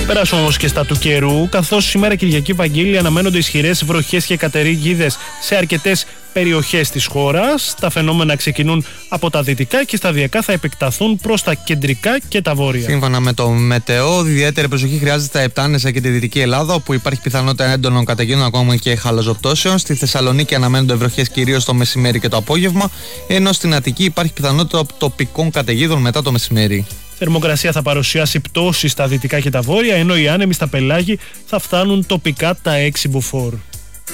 Περάσουμε όμως και στα του καιρού, καθώς σήμερα Κυριακή Βαγγέλη αναμένονται ισχυρές βροχές και καταιγίδες σε αρκετές περιοχές της χώρας. Τα φαινόμενα ξεκινούν από τα δυτικά και σταδιακά θα επεκταθούν προς τα κεντρικά και τα βόρεια. Σύμφωνα με το Μετεό, ιδιαίτερη προσοχή χρειάζεται στα Επτάνεσα και τη Δυτική Ελλάδα, όπου υπάρχει πιθανότητα έντονων καταιγίδων ακόμα και χαλαζοπτώσεων. Στη Θεσσαλονίκη αναμένονται βροχές κυρίως το μεσημέρι και το απόγευμα, ενώ στην Αττική υπάρχει πιθανότητα τοπικών καταιγίδων μετά το μεσημέρι. Θερμοκρασία θα παρουσιάσει πτώση στα δυτικά και τα βόρεια, ενώ οι άνεμοι στα πελάγη θα φτάνουν τοπικά τα 6 μποφόρ.